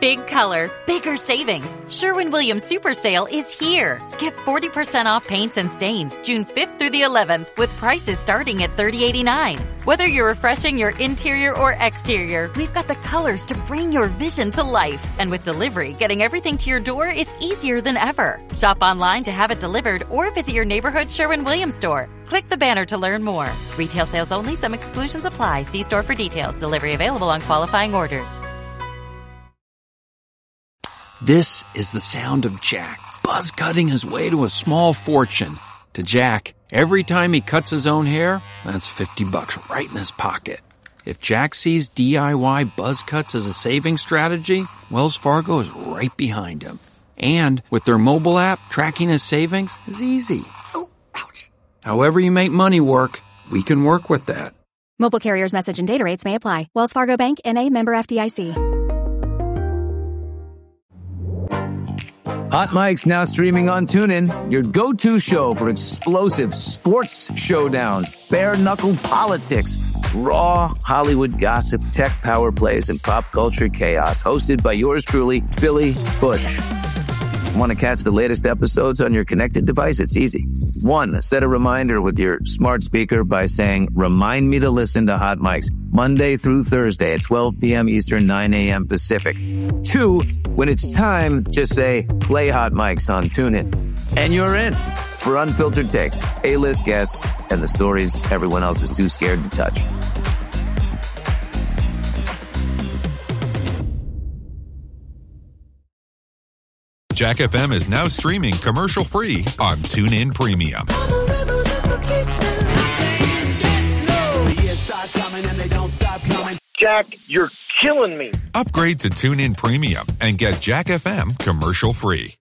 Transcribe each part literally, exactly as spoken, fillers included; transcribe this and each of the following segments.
Big color, bigger savings. Sherwin-Williams Super Sale is here. Get forty percent off paints and stains June fifth through the eleventh with prices starting at thirty dollars and eighty-nine cents. Whether you're refreshing your interior or exterior, we've got the colors to bring your vision to life. And with delivery, getting everything to your door is easier than ever. Shop online to have it delivered or visit your neighborhood Sherwin-Williams store. Click the banner to learn more. Retail sales only. Some exclusions apply. See store for details. Delivery available on qualifying orders. This is the sound of Jack, buzz cutting his way to a small fortune. To Jack, every time he cuts his own hair, that's fifty bucks right in his pocket. If Jack sees D I Y buzz cuts as a saving strategy, Wells Fargo is right behind him. And with their mobile app, tracking his savings is easy. Oh, ouch. However you make money work, we can work with that. Mobile carriers' message and data rates may apply. Wells Fargo Bank, N A, member F D I C. Hot Mike's now streaming on TuneIn, your go-to show for explosive sports showdowns, bare-knuckle politics, raw Hollywood gossip, tech power plays, and pop culture chaos. Hosted by yours truly, Billy Bush. Want to catch the latest episodes on your connected device? It's easy. One, set a reminder with your smart speaker by saying, remind me to listen to Hot Mike's Monday through Thursday at twelve p.m. Eastern, nine a.m. Pacific. Two, when it's time, just say, play Hot Mike's on TuneIn. And you're in for unfiltered takes, A-list guests, and the stories everyone else is too scared to touch. Jack F M is now streaming commercial-free on TuneIn Premium. Jack, you're killing me. Upgrade to TuneIn Premium and get Jack F M commercial-free.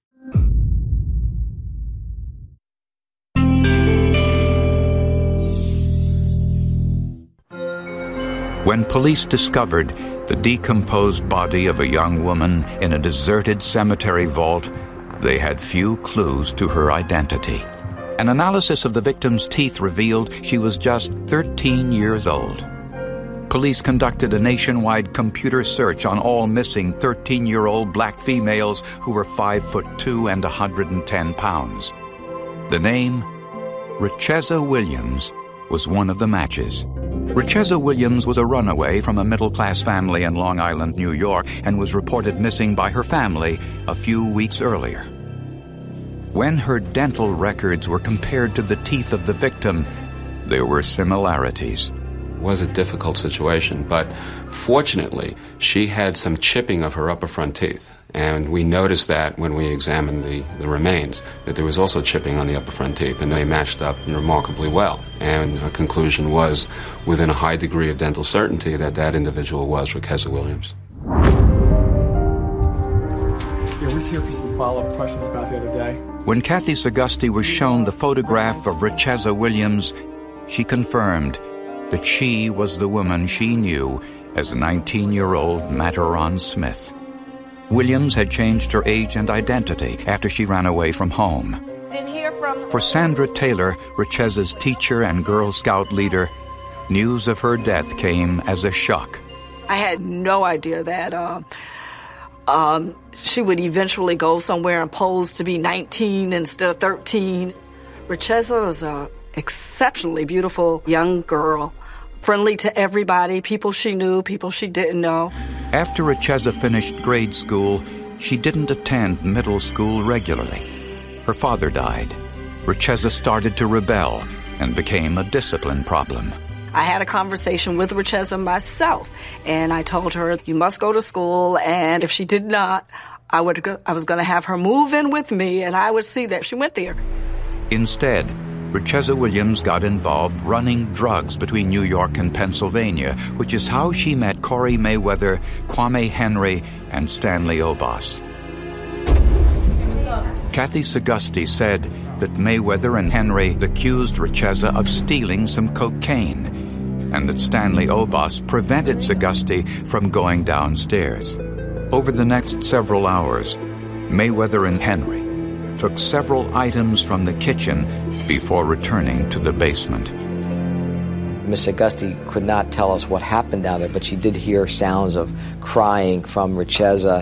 When police discovered the decomposed body of a young woman in a deserted cemetery vault, they had few clues to her identity. An analysis of the victim's teeth revealed she was just thirteen years old. Police conducted a nationwide computer search on all missing thirteen-year-old black females who were five foot two and one hundred ten pounds. The name, Richeza Williams, was one of the matches. Richeza Williams was a runaway from a middle-class family in Long Island, New York, and was reported missing by her family a few weeks earlier. When her dental records were compared to the teeth of the victim, there were similarities. It was a difficult situation, but fortunately, she had some chipping of her upper front teeth. And we noticed that when we examined the, the remains, that there was also chipping on the upper front teeth, and they matched up remarkably well. And our conclusion was, within a high degree of dental certainty, that that individual was Richeza Williams. Yeah, we're here for some follow-up questions about the other day. When Kathy Sagusty was shown the photograph of Richeza Williams, she confirmed that she was the woman she knew as nineteen-year-old Mataron Smith. Williams had changed her age and identity after she ran away from home. Didn't hear from... For Sandra Taylor, Richeza's teacher and Girl Scout leader, news of her death came as a shock. I had no idea that um, um, she would eventually go somewhere and pose to be nineteen instead of thirteen. Richeza was an exceptionally beautiful young girl. Friendly to everybody, people she knew, people she didn't know. After Richeza finished grade school, she didn't attend middle school regularly. Her father died. Richeza started to rebel and became a discipline problem. I had a conversation with Richeza myself, and I told her, you must go to school, and if she did not, I would go, I was going to have her move in with me, and I would see that she went there. Instead, Richeza Williams got involved running drugs between New York and Pennsylvania, which is how she met Corey Mayweather, Kwame Henry, and Stanley Obas. Kathy Sagusty said that Mayweather and Henry accused Richeza of stealing some cocaine, and that Stanley Obas prevented Sagusty from going downstairs. Over the next several hours, Mayweather and Henry took several items from the kitchen before returning to the basement. Miss Sagusty could not tell us what happened down there, but she did hear sounds of crying from Richeza.